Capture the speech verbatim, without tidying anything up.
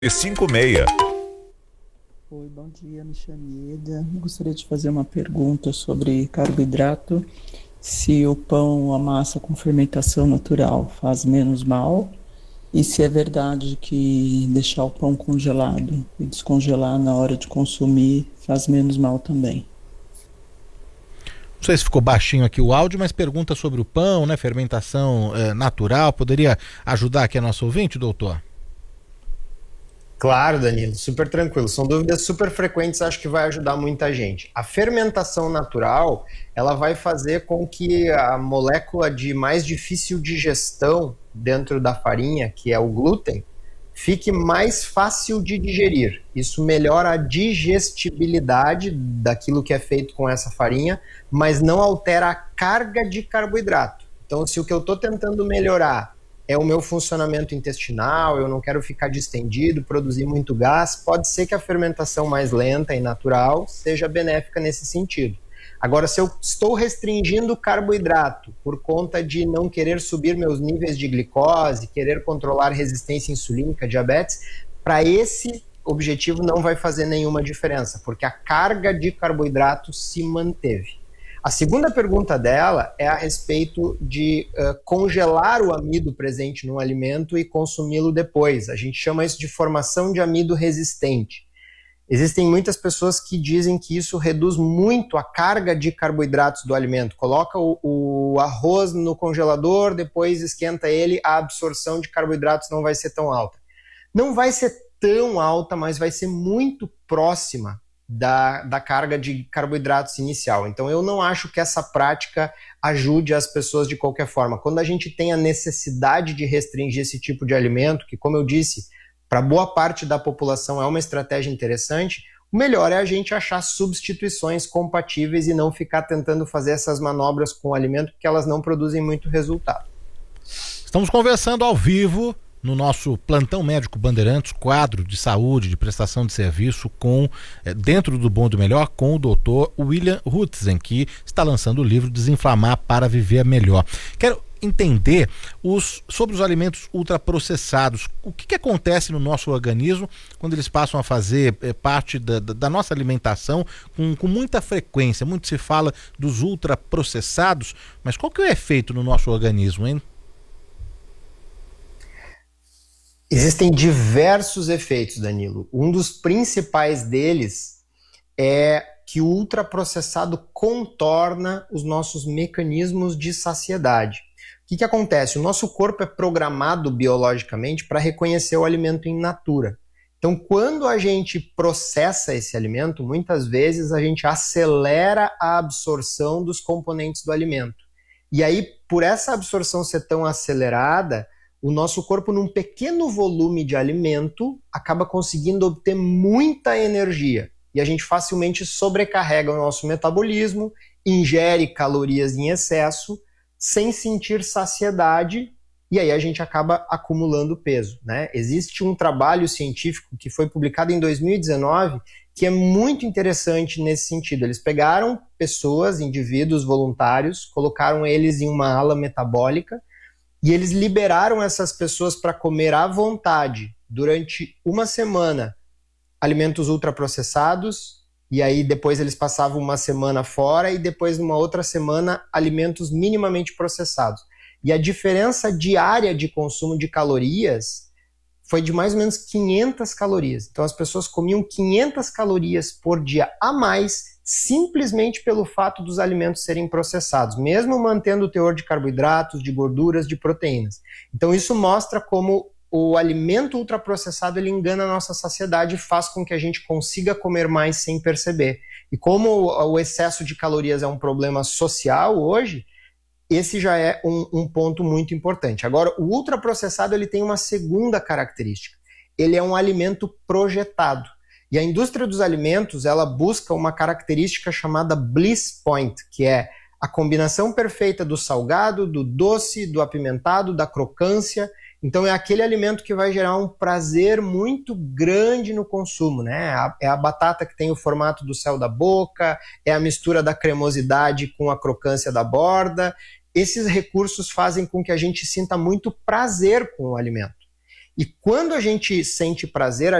e cinquenta e seis. Oi, bom dia, me chamo Eda. Eu gostaria de fazer uma pergunta sobre carboidrato. Se o pão ou a massa com fermentação natural faz menos mal e se é verdade que deixar o pão congelado e descongelar na hora de consumir faz menos mal também. Não sei se ficou baixinho aqui o áudio, mas pergunta sobre o pão, né? Fermentação eh, natural. Poderia ajudar aqui a nossa ouvinte, doutor? Claro, Danilo, super tranquilo. São dúvidas super frequentes, acho que vai ajudar muita gente. A fermentação natural, ela vai fazer com que a molécula de mais difícil digestão dentro da farinha, que é o glúten, fique mais fácil de digerir. Isso melhora a digestibilidade daquilo que é feito com essa farinha, mas não altera a carga de carboidrato. Então, se o que eu estou tentando melhorar é o meu funcionamento intestinal, eu não quero ficar distendido, produzir muito gás, pode ser que a fermentação mais lenta e natural seja benéfica nesse sentido. Agora, se eu estou restringindo o carboidrato por conta de não querer subir meus níveis de glicose, querer controlar resistência insulínica, diabetes, para esse objetivo não vai fazer nenhuma diferença, porque a carga de carboidrato se manteve. A segunda pergunta dela é a respeito de uh, congelar o amido presente no alimento e consumi-lo depois. A gente chama isso de formação de amido resistente. Existem muitas pessoas que dizem que isso reduz muito a carga de carboidratos do alimento. Coloca o, o arroz no congelador, depois esquenta ele, a absorção de carboidratos não vai ser tão alta. Não vai ser tão alta, mas vai ser muito próxima Da, da carga de carboidratos inicial. Então eu não acho que essa prática ajude as pessoas de qualquer forma. Quando a gente tem a necessidade de restringir esse tipo de alimento, que como eu disse, para boa parte da população é uma estratégia interessante, o melhor é a gente achar substituições compatíveis e não ficar tentando fazer essas manobras com o alimento, porque elas não produzem muito resultado. Estamos conversando ao vivo no nosso Plantão Médico Bandeirantes, quadro de saúde, de prestação de serviço, com eh, dentro do Bom e do Melhor, com o doutor William Hutzen, que está lançando o livro Desinflamar para Viver Melhor. Quero entender os, sobre os alimentos ultraprocessados. O que, que acontece no nosso organismo quando eles passam a fazer eh, parte da, da nossa alimentação com, com muita frequência? Muito se fala dos ultraprocessados, mas qual que é o efeito no nosso organismo, hein? Existem diversos efeitos, Danilo. Um dos principais deles é que o ultraprocessado contorna os nossos mecanismos de saciedade. O que, que acontece? O nosso corpo é programado biologicamente para reconhecer o alimento in natura. Então, quando a gente processa esse alimento, muitas vezes a gente acelera a absorção dos componentes do alimento. E aí, por essa absorção ser tão acelerada, o nosso corpo, num pequeno volume de alimento, acaba conseguindo obter muita energia. E a gente facilmente sobrecarrega o nosso metabolismo, ingere calorias em excesso, sem sentir saciedade, e aí a gente acaba acumulando peso, né? Existe um trabalho científico que foi publicado em dois mil e dezenove, que é muito interessante nesse sentido. Eles pegaram pessoas, indivíduos voluntários, colocaram eles em uma ala metabólica, e eles liberaram essas pessoas para comer à vontade durante uma semana alimentos ultraprocessados, e aí depois eles passavam uma semana fora e depois numa outra semana alimentos minimamente processados. E a diferença diária de consumo de calorias foi de mais ou menos quinhentas calorias. Então as pessoas comiam quinhentas calorias por dia a mais, simplesmente pelo fato dos alimentos serem processados, mesmo mantendo o teor de carboidratos, de gorduras, de proteínas. Então isso mostra como o alimento ultraprocessado ele engana a nossa saciedade e faz com que a gente consiga comer mais sem perceber. E como o excesso de calorias é um problema social hoje, esse já é um, um ponto muito importante. Agora, o ultraprocessado ele tem uma segunda característica. Ele é um alimento projetado. E a indústria dos alimentos, ela busca uma característica chamada bliss point, que é a combinação perfeita do salgado, do doce, do apimentado, da crocância. Então é aquele alimento que vai gerar um prazer muito grande no consumo, né? É a batata que tem o formato do céu da boca, é a mistura da cremosidade com a crocância da borda. Esses recursos fazem com que a gente sinta muito prazer com o alimento. E quando a gente sente prazer,